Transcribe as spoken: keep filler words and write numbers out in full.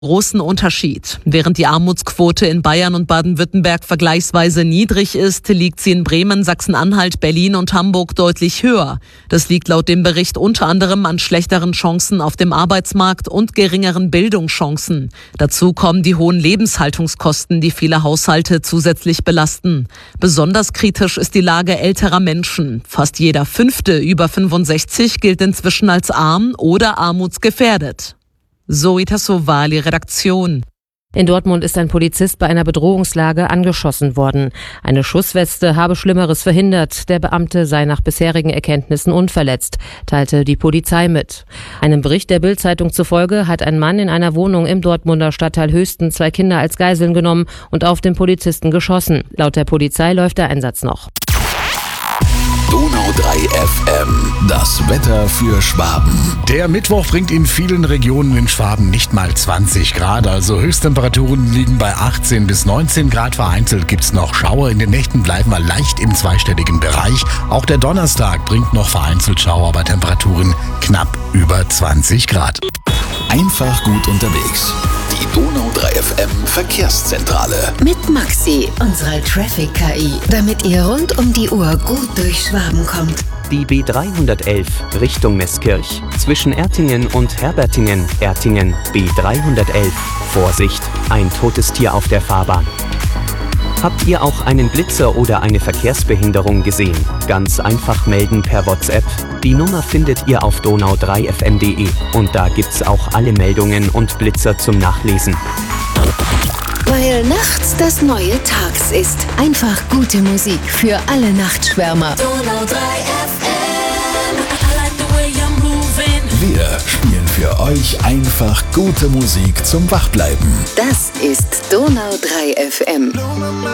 Großen Unterschied. Während die Armutsquote in Bayern und Baden-Württemberg vergleichsweise niedrig ist, liegt sie in Bremen, Sachsen-Anhalt, Berlin und Hamburg deutlich höher. Das liegt laut dem Bericht unter anderem an schlechteren Chancen auf dem Arbeitsmarkt und geringeren Bildungschancen. Dazu kommen die hohen Lebenshaltungskosten, die viele Haushalte zusätzlich belasten. Besonders kritisch ist die Lage älterer Menschen. Fast jeder Fünfte über fünfundsechzig gilt inzwischen als arm oder armutsgefährdet. Zoe Tassovali, Redaktion. In Dortmund ist ein Polizist bei einer Bedrohungslage angeschossen worden. Eine Schussweste habe Schlimmeres verhindert. Der Beamte sei nach bisherigen Erkenntnissen unverletzt, teilte die Polizei mit. Einem Bericht der Bild-Zeitung zufolge hat ein Mann in einer Wohnung im Dortmunder Stadtteil Höchsten zwei Kinder als Geiseln genommen und auf den Polizisten geschossen. Laut der Polizei läuft der Einsatz noch. Donau drei F M, das Wetter für Schwaben. Der Mittwoch bringt in vielen Regionen in Schwaben nicht mal zwanzig Grad, also Höchsttemperaturen liegen bei achtzehn bis neunzehn Grad. Vereinzelt gibt's noch Schauer. In den Nächten bleiben wir leicht im zweistelligen Bereich. Auch der Donnerstag bringt noch vereinzelt Schauer, bei Temperaturen knapp über zwanzig Grad. Einfach gut unterwegs. Die Donau drei F M Verkehrszentrale. Mit Maxi, unserer Traffic-K I, damit ihr rund um die Uhr gut durch Schwaben kommt. Die B dreihundertelf Richtung Meßkirch. Zwischen Ertingen und Herbertingen. Ertingen B dreihundertelf. Vorsicht, ein totes Tier auf der Fahrbahn. Habt ihr auch einen Blitzer oder eine Verkehrsbehinderung gesehen? Ganz einfach melden per WhatsApp. Die Nummer findet ihr auf donau drei f m punkt de und da gibt's auch alle Meldungen und Blitzer zum Nachlesen. Weil nachts das neue Tags ist. Einfach gute Musik für alle Nachtschwärmer. Donau drei F M. Wir spielen für euch einfach gute Musik zum Wachbleiben. Das ist Donau drei F M.